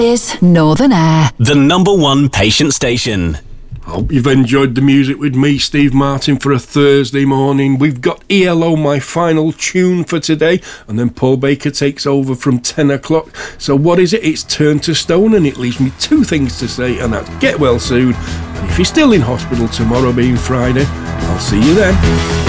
Is Northern Air. The number one patient station. Hope you've enjoyed the music with me, Steve Martin, for a Thursday morning. We've got ELO, my final tune for today, and then Paul Baker takes over from 10 o'clock. So what is it? It's Turn to Stone, and it leaves me two things to say, and that's get well soon. And if you're still in hospital tomorrow being Friday, I'll see you then.